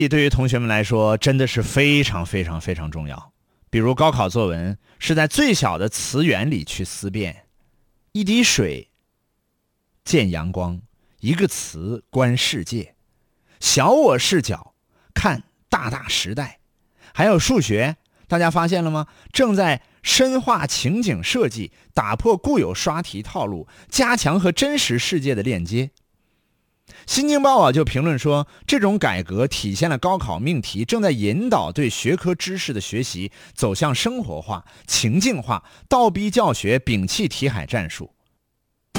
对于同学们来说真的是非常非常非常重要。比如高考作文是在最小的词源里去思辨，一滴水见阳光，一个词观世界，小我视角看大大时代。还有数学，大家发现了吗？正在深化情景设计，打破固有刷题套路，加强和真实世界的链接。新京报就评论说，这种改革体现了高考命题正在引导对学科知识的学习走向生活化、情境化，倒逼教学摒弃题海战术。